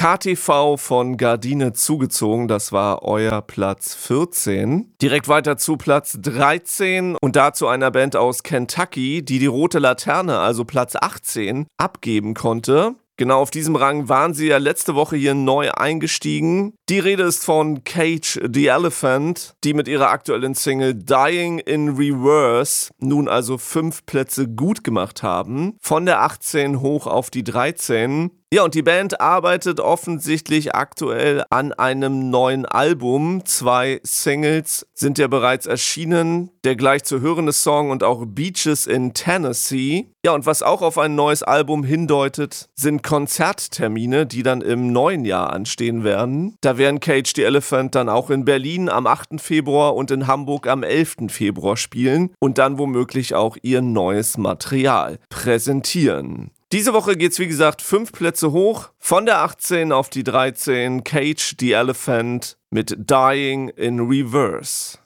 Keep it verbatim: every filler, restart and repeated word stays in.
K T V von Gardine zugezogen, das war euer Platz vierzehn. Direkt weiter zu Platz dreizehn und dazu einer Band aus Kentucky, die die Rote Laterne, also Platz achtzehn, abgeben konnte. Genau auf diesem Rang waren sie ja letzte Woche hier neu eingestiegen. Die Rede ist von Cage the Elephant, die mit ihrer aktuellen Single Dying in Reverse nun also fünf Plätze gut gemacht haben. Von der achtzehn hoch auf die dreizehn. Ja, und die Band arbeitet offensichtlich aktuell an einem neuen Album. Zwei Singles sind ja bereits erschienen. Der gleich zu hörende Song und auch Beaches in Tennessee. Ja, und was auch auf ein neues Album hindeutet, sind Konzerttermine, die dann im neuen Jahr anstehen werden. Da werden Cage the Elephant dann auch in Berlin am achten Februar und in Hamburg am elften Februar spielen und dann womöglich auch ihr neues Material präsentieren. Diese Woche geht's wie gesagt fünf Plätze hoch, von der achtzehn auf die dreizehn, Cage the Elephant mit Dying in Reverse.